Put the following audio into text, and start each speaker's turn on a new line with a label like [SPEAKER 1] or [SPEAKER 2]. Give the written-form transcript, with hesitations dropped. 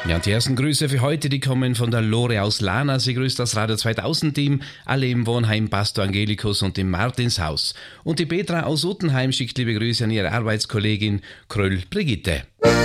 [SPEAKER 1] Ja, und die ersten Grüße für heute, die kommen von der Lore aus Lana. Sie grüßt das Radio 2000-Team, alle im Wohnheim Pastor Angelicus und im Martinshaus. Und die Petra aus Uttenheim schickt liebe Grüße an ihre Arbeitskollegin Kröll Brigitte.